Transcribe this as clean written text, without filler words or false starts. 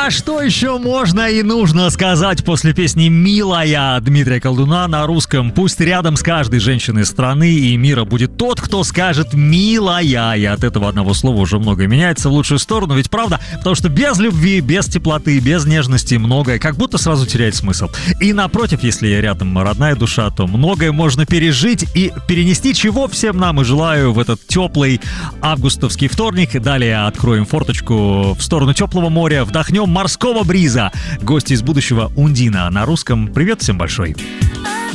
А что еще можно и нужно сказать после песни «Милая» Дмитрия Колдуна на русском? Пусть рядом с каждой женщиной страны и мира будет тот, кто скажет «милая». И от этого одного слова уже многое меняется в лучшую сторону. Ведь правда? Потому что без любви, без теплоты, без нежности многое как будто сразу теряет смысл. И напротив, если рядом родная душа, то многое можно пережить и перенести, чего всем нам и желаю в этот теплый августовский вторник. Далее откроем форточку в сторону теплого моря, вдохнем морского бриза. Гости из будущего Ундина на русском. Привет всем большой.